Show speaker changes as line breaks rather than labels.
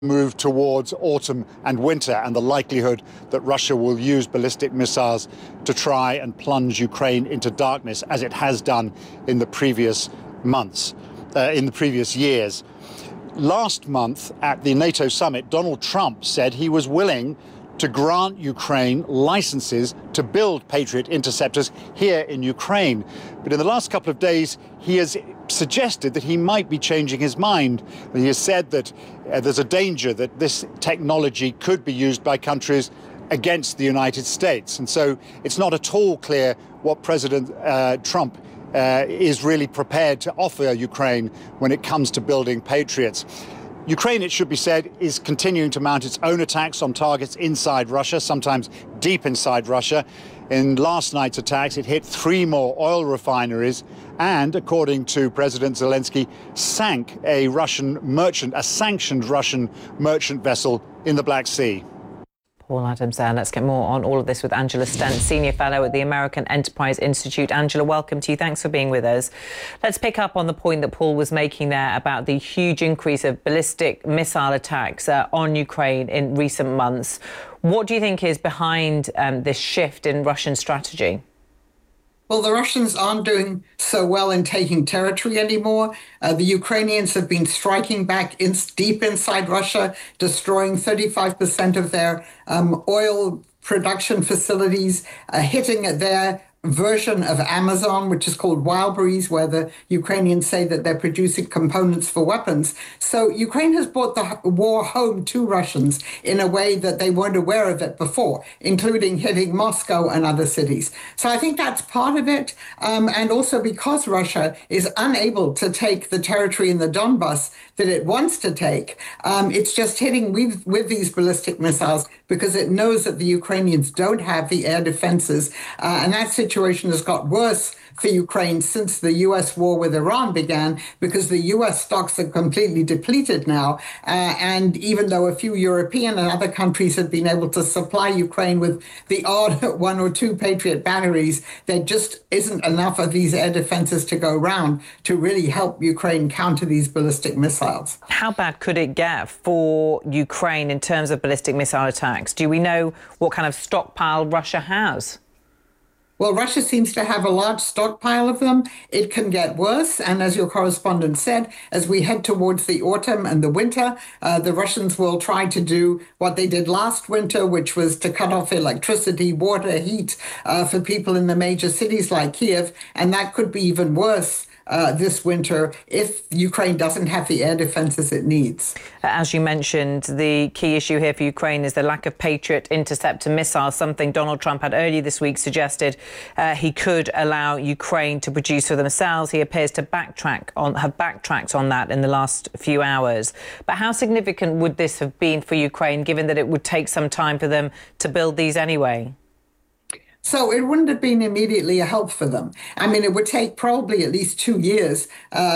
move towards autumn and winter and the likelihood that Russia will use ballistic missiles to try and plunge Ukraine into darkness, as it has done in the previous months, in the previous years. Last month at the NATO summit, Donald Trump said he was willing to grant Ukraine licenses to build Patriot interceptors here in Ukraine. But in the last couple of days, he has suggested that he might be changing his mind. He has said that there's a danger that this technology could be used by countries against the United States. And so it's not at all clear what President Trump is really prepared to offer Ukraine when it comes to building Patriots. Ukraine, it should be said, is continuing to mount its own attacks on targets inside Russia, sometimes deep inside Russia. In last night's attacks, it hit 3 more oil refineries and, according to President Zelensky, sank a sanctioned Russian merchant vessel in the Black Sea.
Paul Adams there. Let's get more on all of this with Angela Stent, Senior Fellow at the American Enterprise Institute. Angela, welcome to you. Thanks for being with us. Let's pick up on the point that Paul was making there about the huge increase of ballistic missile attacks on Ukraine in recent months. What do you think is behind this shift in Russian strategy?
Well, the Russians aren't doing so well in taking territory anymore. The Ukrainians have been striking back deep inside Russia, destroying 35% of their oil production facilities, hitting at their version of Amazon, which is called Wildberries, where the Ukrainians say that they're producing components for weapons. So Ukraine has brought the war home to Russians in a way that they weren't aware of it before, including hitting Moscow and other cities. So I think that's part of it. And also because Russia is unable to take the territory in the Donbas that it wants to take, it's just hitting with these ballistic missiles because it knows that the Ukrainians don't have the air defenses. And that situation has got worse for Ukraine since the U.S. war with Iran began, because the U.S. stocks are completely depleted now. And even though a few European and other countries have been able to supply Ukraine with the odd 1 or 2 Patriot batteries, there just isn't enough of these air defenses to go around to really help Ukraine counter these ballistic missiles.
How bad could it get for Ukraine in terms of ballistic missile attacks? Do we know what kind of stockpile Russia has?
Well, Russia seems to have a large stockpile of them. It can get worse. And as your correspondent said, as we head towards the autumn and the winter, the Russians will try to do what they did last winter, which was to cut off electricity, water, heat for people in the major cities like Kiev. And that could be even worse this winter if Ukraine doesn't have the air defenses it needs.
As you mentioned, the key issue here for Ukraine is the lack of Patriot interceptor missiles, something Donald Trump had earlier this week suggested he could allow Ukraine to produce for themselves. He appears to have backtracked on that in the last few hours. But how significant would this have been for Ukraine, given that it would take some time for them to build these anyway?
So it wouldn't have been immediately a help for them. I mean, it would take probably at least 2 years